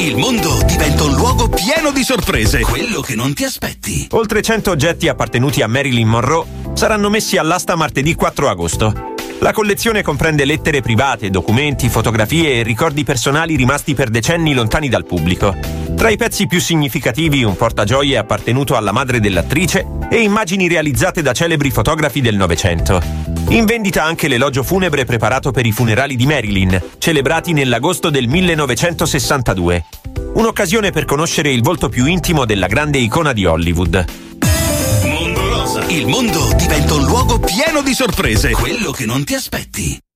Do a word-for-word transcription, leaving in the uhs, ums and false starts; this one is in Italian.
Il mondo diventa un luogo pieno di sorprese. Quello che non ti aspetti. Oltre cento oggetti appartenuti a Marilyn Monroe saranno messi all'asta martedì quattro agosto. La collezione comprende lettere private, documenti, fotografie e ricordi personali rimasti per decenni lontani dal pubblico. Tra i pezzi più significativi un portagioie appartenuto alla madre dell'attrice e immagini realizzate da celebri fotografi del Novecento. In vendita anche l'elogio funebre preparato per i funerali di Marilyn, celebrati nell'agosto del millenovecentosessantadue. Un'occasione per conoscere il volto più intimo della grande icona di Hollywood. Mondo Rosa. Il mondo diventa un luogo pieno di sorprese. Quello che non ti aspetti.